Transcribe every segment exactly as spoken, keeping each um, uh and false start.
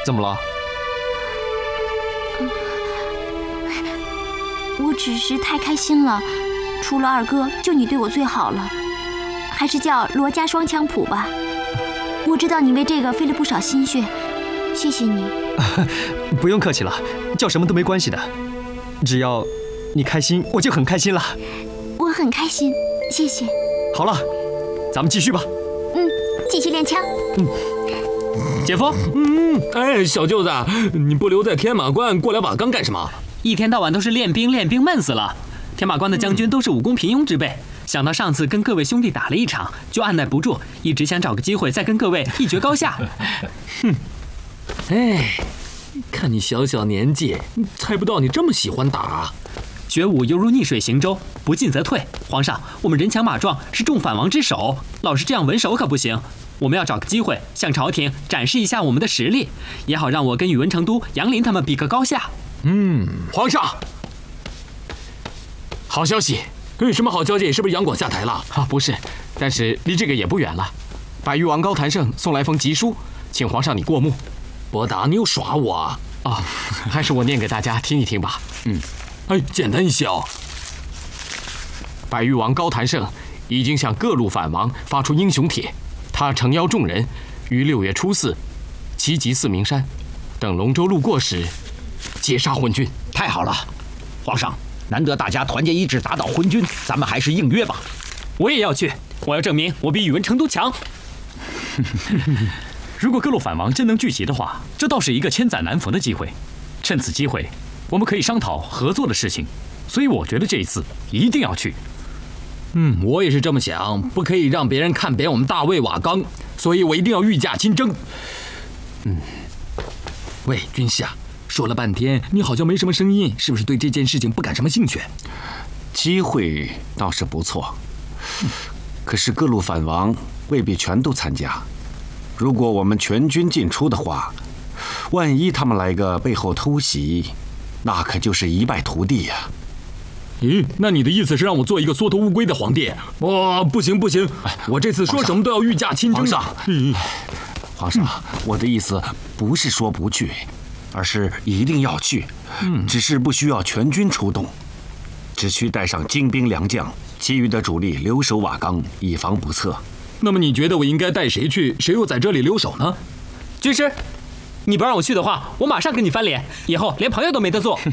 怎么了？ 我只是太开心了，除了二哥，就你对我最好了，还是叫罗家双枪谱吧。我知道你为这个费了不少心血，谢谢你。 不用客气了，叫什么都没关系的，只要你开心，我就很开心了。 我很开心，谢谢。 好了，咱们继续吧。 嗯，继续练枪。 嗯，姐夫。 嗯，哎，小舅子，你不留在天马关过来瓦岗干什么？ 一天到晚都是练兵练兵，闷死了。天马关的将军都是武功平庸之辈，想到上次跟各位兄弟打了一场，就按耐不住，一直想找个机会再跟各位一决高下。 哼，哎，看你小小年纪，猜不到你这么喜欢打。 觉武犹如逆水行舟，不进则退。皇上，我们人强马壮，是众反王之首，老是这样稳守可不行。我们要找个机会向朝廷展示一下我们的实力，也好让我跟宇文成都、杨林他们比个高下。 嗯，皇上，好消息。嗯，什么好消息？是不是杨广下台了？ 啊，不是，但是离这个也不远了。百誉王高谭胜送来封急书，请皇上你过目。 伯达，你又耍我啊？ 啊，还是我念给大家听一听吧。嗯， 哎，简单一些哦。 百誉王高谭胜已经向各路反王发出英雄帖，他诚邀众人于六月初四齐集四明山，等龙舟路过时，截杀昏君。 太好了，皇上，难得大家团结一致打倒昏君，咱们还是应约吧。 我也要去，我要证明我比宇文成都强。 如果各路反王真能聚集的话，这倒是一个千载难逢的机会。趁此机会，我们可以商讨合作的事情。所以我觉得这一次一定要去。 嗯，我也是这么想，不可以让别人看扁我们大魏瓦岗，所以我一定要御驾亲征。嗯，喂，军师啊，说了半天，你好像没什么声音，是不是对这件事情不感什么兴趣？ 机会倒是不错，可是各路反王未必全都参加。如果我们全军进出的话，万一他们来个背后偷袭，那可就是一败涂地呀。 咦，那你的意思是让我做一个缩头乌龟的皇帝？哇，不行不行，我这次说什么都要御驾亲征的。 皇上， 嗯， 皇上，我的意思不是说不去，而是一定要去。嗯，只是不需要全军出动，只需带上精兵良将，其余的主力留守瓦岗，以防不测。 那么你觉得我应该带谁去？谁又在这里留守呢？ 军师，你不让我去的话，我马上跟你翻脸，以后连朋友都没得做。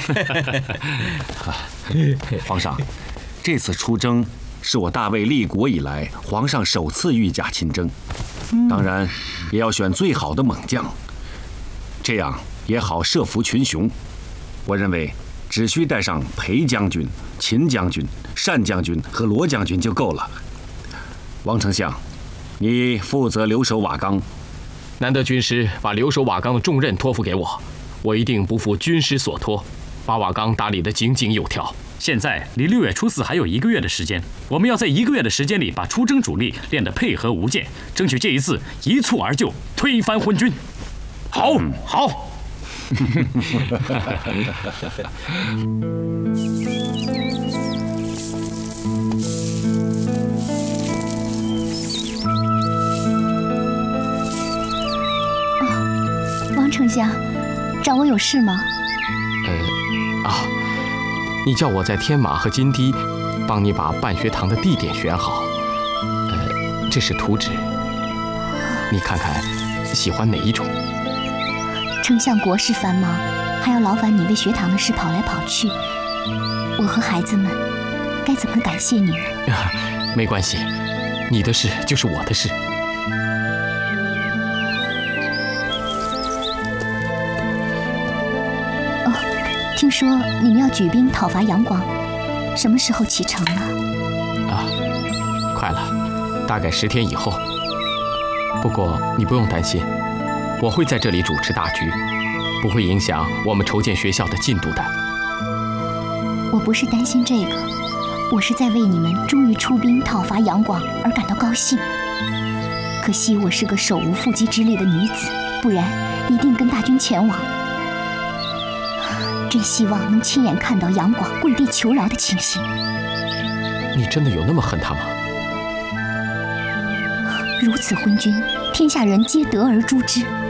皇上，这次出征是我大魏立国以来皇上首次御驾亲征，当然也要选最好的猛将，这样也好设伏群雄。我认为只需带上裴将军、秦将军、单将军和罗将军就够了。王丞相，你负责留守瓦岗。 难得军师把留守瓦岗的重任托付给我，我一定不负军师所托，把瓦岗打理得井井有条。 现在离六月初四还有一个月的时间，我们要在一个月的时间里把出征主力练得配合无间，争取这一次一蹴而就，推翻昏君。好，嗯、好。 王丞相，找我有事吗？ 呃，啊，你叫我在天马和金堤帮你把办学堂的地点选好。呃，这是图纸，你看看喜欢哪一种？ 丞相国事繁忙，还要劳烦你为学堂的事跑来跑去，我和孩子们该怎么感谢你呢？ 啊，没关系，你的事就是我的事。 听说你们要举兵讨伐杨广，什么时候启程呢？ 啊，快了，大概十天以后。不过你不用担心，我会在这里主持大局，不会影响我们筹建学校的进度的。 我不是担心这个，我是在为你们终于出兵讨伐杨广而感到高兴。可惜我是个手无缚鸡之力的女子，不然一定跟大军前往。真希望能亲眼看到杨广跪地求饶的情形。 你真的有那么恨他吗？ 如此昏君，天下人皆得而诛之。